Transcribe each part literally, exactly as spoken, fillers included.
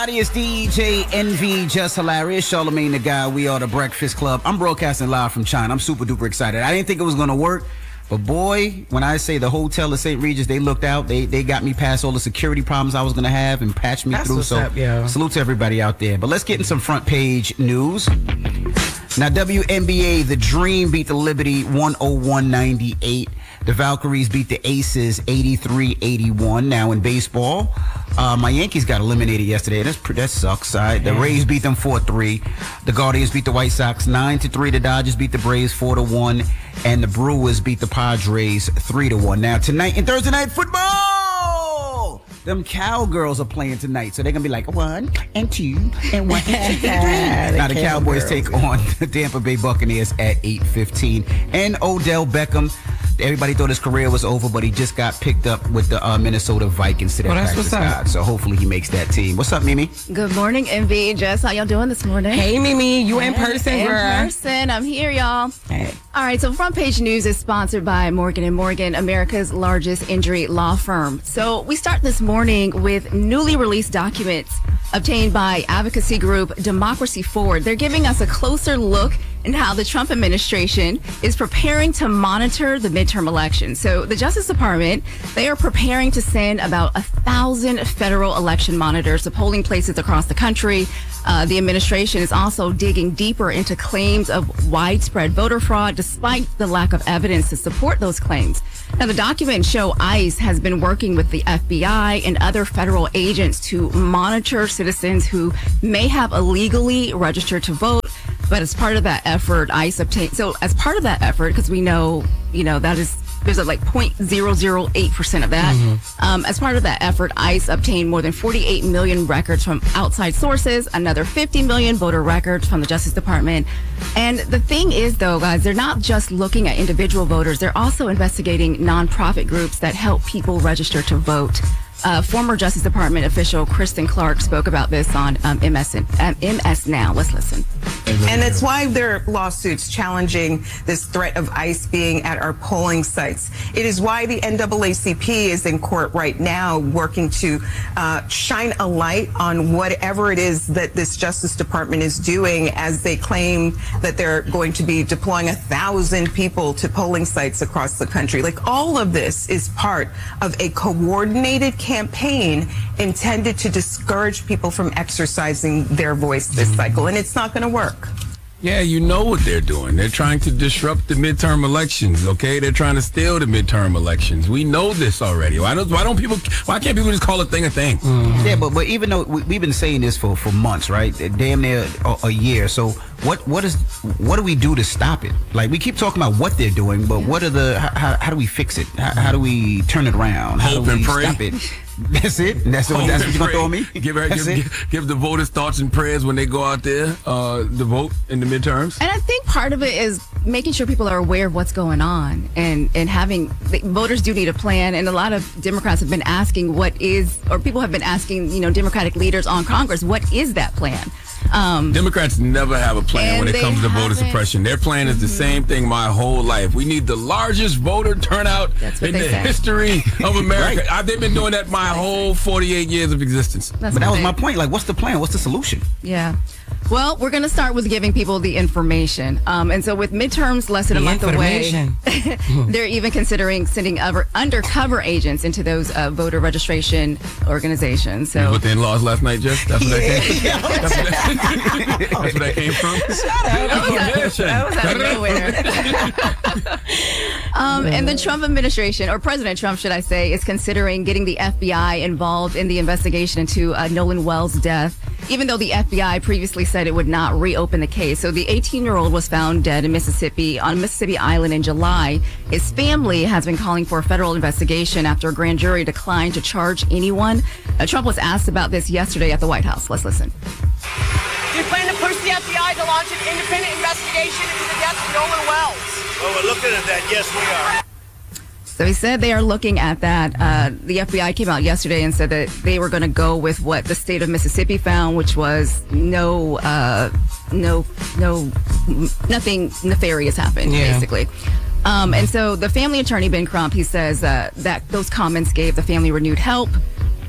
It's D J Envy, Just Hilarious, Charlamagne the Guy. We are the Breakfast Club. I'm broadcasting live from China. I'm super duper excited. I didn't think it was going to work, but boy, when I say the hotel of Saint Regis, they looked out. They they got me past all the security problems I was going to have and patched me That's through. what's So up, yeah. Salute to everybody out there. But let's get in some front page news. Now, W N B A, the Dream beat the Liberty one oh one ninety-eight. The Valkyries beat the Aces eighty-three eighty-one. Now, in baseball, uh, my Yankees got eliminated yesterday. That's That sucks. All right? The Rays beat them four three. The Guardians beat the White Sox nine to three. The Dodgers beat the Braves four to one. And the Brewers beat the Padres three to one. Now, tonight in Thursday Night Football, them Cowgirls are playing tonight. So they're going to be like one and two and one and two and three. Now, the Cowboys take on the Tampa Bay Buccaneers at eight fifteen. And Odell Beckham, everybody thought his career was over, but he just got picked up with the uh, Minnesota Vikings to that Well, that's practice what's up. squad. So hopefully he makes that team. What's up, Mimi? Good morning, Envy. Jess, how y'all doing this morning? Hey, Mimi, you in person, In girl? person. I'm here, y'all. Hey. All right, so Front Page News is sponsored by Morgan and Morgan, America's largest injury law firm. So we start this morning with newly released documents obtained by advocacy group Democracy Forward. They're giving us a closer look in how the Trump administration is preparing to monitor the midterm election. So the Justice Department, they are preparing to send about a thousand federal election monitors to polling places across the country. Uh, the administration is also digging deeper into claims of widespread voter fraud, despite the lack of evidence to support those claims. Now, the documents show ICE has been working with the F B I and other federal agents to monitor citizens who may have illegally registered to vote. But as part of that effort, ICE obtained, so as part of that effort, because we know, you know, that is, there's a like zero point zero zero eight percent of that. Mm-hmm. Um, as part of that effort, ICE obtained more than forty-eight million records from outside sources, another fifty million voter records from the Justice Department. And the thing is, though, guys, they're not just looking at individual voters. They're also investigating nonprofit groups that help people register to vote. Uh, former Justice Department official Kristen Clark spoke about this on um, M S, um, M S Now. Let's listen. And it's why there are lawsuits challenging this threat of ICE being at our polling sites. It is why the N double A C P is in court right now working to uh, shine a light on whatever it is that this Justice Department is doing, as they claim that they're going to be deploying a thousand people to polling sites across the country. Like, all of this is part of a coordinated campaign intended to discourage people from exercising their voice this cycle, and it's not going to work. Yeah, you know what they're doing. They're trying to disrupt the midterm elections, okay? They're trying to steal the midterm elections. We know this already. Why don't why don't people why can't people just call a thing a thing? Mm. Yeah, but but even though we, we've been saying this for, for months, right? Damn near a, a year. So what what is what do we do to stop it? Like, we keep talking about what they're doing, but what are the how, how do we fix it? How, how do we turn it around? How Hope do we and pray. stop it? That's it. That's what, Hope that's what and you're gonna pray. throw me. Give, her, That's give, it? give, give the voters thoughts and prayers when they go out there uh, to vote in the midterms. And I think part of it is making sure people are aware of what's going on, and, and having the voters do need a plan. And a lot of Democrats have been asking what is, or people have been asking, you know, Democratic leaders on Congress, what is that plan? Um, Democrats never have a plan And when it they comes to voter haven't. suppression. Their plan is the same thing my whole life. We need the largest voter turnout That's what in they the say. history of America. I, they've been doing that my whole forty-eight years of existence. that's But that what was they- my point. Like, what's the plan? What's the solution? Yeah. Well, we're going to start with giving people the information. Um, and so with midterms less than a The month away, information. they're even considering sending other undercover agents into those uh, voter registration organizations. You know So what the in-laws last night, Jess? That's where that came from? That's where that, that's where that came from? that was out of nowhere. um, and the Trump administration, or President Trump, should I say, is considering getting the F B I involved in the investigation into uh, Nolan Wells' death, even though the F B I previously said it would not reopen the case. So the eighteen-year-old was found dead in Mississippi, on Mississippi Island in July. His family has been calling for a federal investigation after a grand jury declined to charge anyone. Uh, Trump was asked about this yesterday at the White House. Let's listen. Do you plan to push the F B I to launch an independent investigation into the death of Nolan Wells? Well, we're looking at that. Yes, we are. So he said they are looking at that. Uh, the F B I came out yesterday and said that they were going to go with what the state of Mississippi found, which was no, uh, no, no, nothing nefarious happened, Yeah. basically. Um, and so the family attorney, Ben Crump, he says uh, that those comments gave the family renewed help.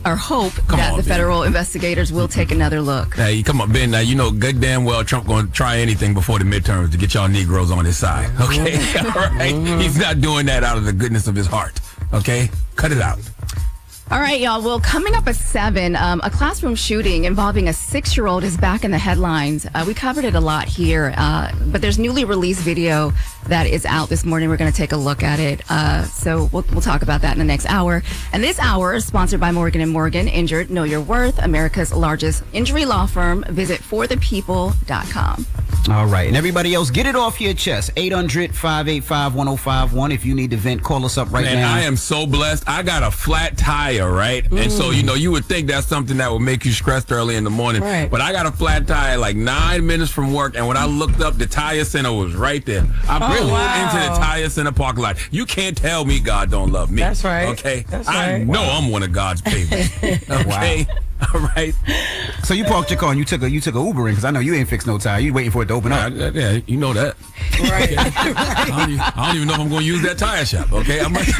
or hope Come that on, the Ben. federal investigators will take another look. Hey, come on, Ben. Now, you know good damn well Trump going to try anything before the midterms to get y'all Negroes on his side. Okay? All right? He's not doing that out of the goodness of his heart. Okay? Cut it out. All right, y'all. Well, coming up at seven, um, a classroom shooting involving a six-year-old is back in the headlines. Uh, we covered it a lot here, uh, but there's newly released video that is out this morning. We're going to take a look at it. Uh, so we'll, we'll talk about that in the next hour. And this hour is sponsored by Morgan and Morgan. Injured, know your worth. America's largest injury law firm. Visit for the people dot com. All right. And everybody else, get it off your chest. eight hundred, five eight five, one oh five one. If you need to vent, call us up right Man, now. I am so blessed. I got a flat tire, right? And so, you know, you would think that's something that would make you stressed early in the morning. Right. But I got a flat tire like nine minutes from work, and when I looked up, the tire center was right there. I Oh, pulled wow. into the tire center parking lot. You can't tell me God don't love me. That's right. Okay? That's I right. know I'm one of God's favorites. Okay? All right. So you parked your car and you took a you took a Uber in because I know you ain't fixed no tire. You waiting for it to open I, up. I- yeah, you know that. Right. I don't, even, I don't even know if I'm going to use that tire shop. Okay, I might.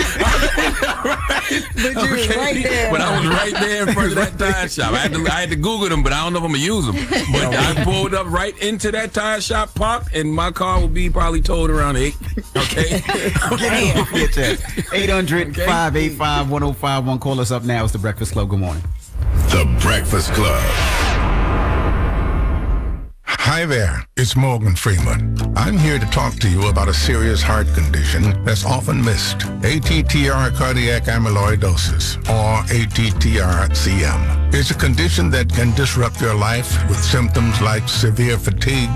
But you was right there. But I was right there in front of that tire shop. I had to, I had to Google them, but I don't know if I'm gonna use them. But I pulled up right into that tire shop, parked, and my car will be probably towed around eight. Okay. Get it off your chest. eight hundred, five eight five, one oh five one. Call us up now. It's the Breakfast Club. Good morning. The Breakfast Club. Hi there, it's Morgan Freeman. I'm here to talk to you about a serious heart condition that's often missed. A T T R cardiac amyloidosis, or A T T R C M. It's a condition that can disrupt your life with symptoms like severe fatigue,